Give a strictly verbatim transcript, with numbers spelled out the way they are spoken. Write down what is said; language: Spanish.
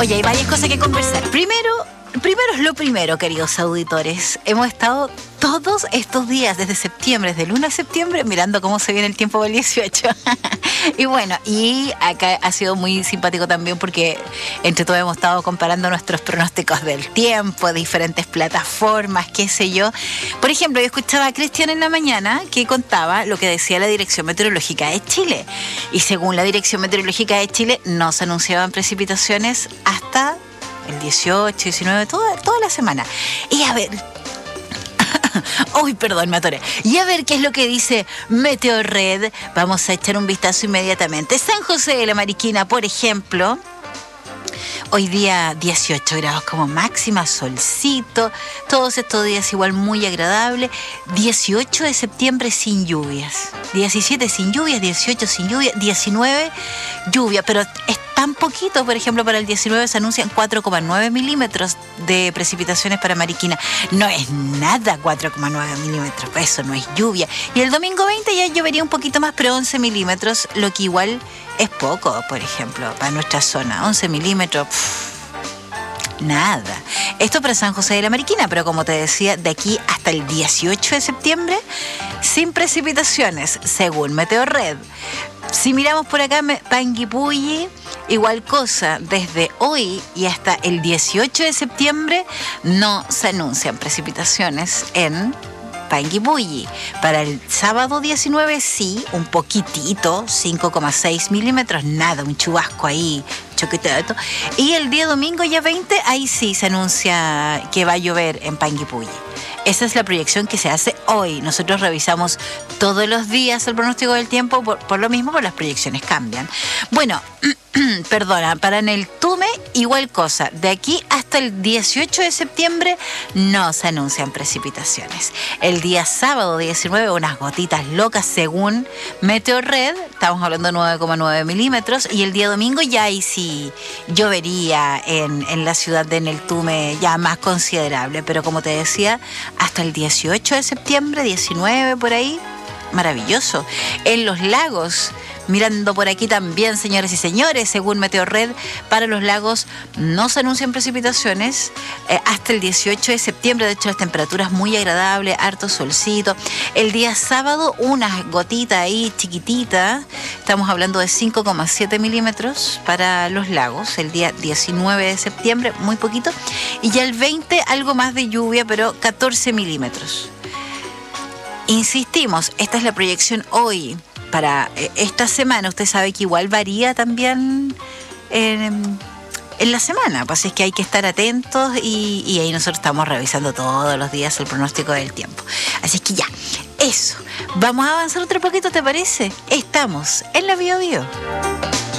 Oye, hay varias cosas que conversar. Primero, primero es lo primero, queridos auditores. Hemos estado todos estos días, desde septiembre, desde el uno de septiembre, mirando cómo se viene el tiempo del dieciocho. Y bueno, y acá ha sido muy simpático también porque entre todos hemos estado comparando nuestros pronósticos del tiempo, diferentes plataformas, qué sé yo. Por ejemplo, yo escuchaba a Cristian en la mañana que contaba lo que decía la Dirección Meteorológica de Chile. Y según la Dirección Meteorológica de Chile, no se anunciaban precipitaciones hasta el dieciocho, diecinueve, toda, toda la semana. Y a ver... Uy, perdón, me atoré. Y a ver qué es lo que dice Meteorred. Vamos a echar un vistazo inmediatamente. San José de la Mariquina, por ejemplo. Hoy día dieciocho grados como máxima, solcito. Todos estos días igual muy agradable. dieciocho de septiembre sin lluvias. diecisiete sin lluvias, dieciocho sin lluvia, diecinueve lluvia. Pero es tan poquito, por ejemplo, para el diecinueve se anuncian cuatro coma nueve milímetros de precipitaciones para Mariquina. No es nada cuatro coma nueve milímetros, eso no es lluvia. Y el domingo veinte ya llovería un poquito más, pero once milímetros, lo que igual es poco, por ejemplo, para nuestra zona. once milímetros, pff, nada. Esto para San José de la Mariquina, pero como te decía, de aquí hasta el dieciocho de septiembre, sin precipitaciones, según Meteorred. Si miramos por acá, Panguipulli, igual cosa, desde hoy y hasta el dieciocho de septiembre no se anuncian precipitaciones en Panguipulli. Para el sábado diecinueve sí, un poquitito, cinco coma seis milímetros, nada, un chubasco ahí, choquetado. Y el día domingo ya veinte, ahí sí se anuncia que va a llover en Panguipulli. Esa es la proyección que se hace hoy. Nosotros revisamos todos los días el pronóstico del tiempo, por, por lo mismo, porque las proyecciones cambian. Bueno, perdona, para en el Tume, igual cosa. De aquí hasta el dieciocho de septiembre no se anuncian precipitaciones. El día sábado diecinueve, unas gotitas locas según Meteorred, estamos hablando de nueve coma nueve milímetros, y el día domingo ya ahí sí llovería en, en la ciudad de Neltume, ya más considerable, pero como te decía, hasta el dieciocho de septiembre, diecinueve por ahí, maravilloso. En los lagos, mirando por aquí también, señores y señores, según Meteorred, para los lagos no se anuncian precipitaciones eh, hasta el dieciocho de septiembre. De hecho, las temperaturas muy agradables, harto solcito. El día sábado, unas gotitas ahí chiquititas. Estamos hablando de cinco coma siete milímetros para los lagos. El día diecinueve de septiembre, muy poquito. Y ya el veinte, algo más de lluvia, pero catorce milímetros. Insistimos, esta es la proyección hoy. Para esta semana, usted sabe que igual varía también en, en la semana, pues es que hay que estar atentos y, y ahí nosotros estamos revisando todos los días el pronóstico del tiempo. Así es que ya, eso. Vamos a avanzar otro poquito, ¿te parece? Estamos en la Bio Bio.